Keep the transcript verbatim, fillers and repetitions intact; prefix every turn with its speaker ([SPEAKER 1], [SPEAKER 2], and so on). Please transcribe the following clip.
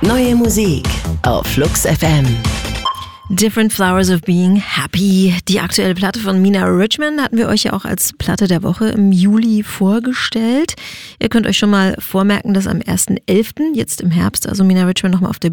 [SPEAKER 1] Neue Musik auf Flux F M.
[SPEAKER 2] Different Flowers of Being Happy. Die aktuelle Platte von Mina Richman hatten wir euch ja auch als Platte der Woche im Juli vorgestellt. Ihr könnt euch schon mal vormerken, dass am ersten elften jetzt im Herbst, also Mina Richman nochmal auf der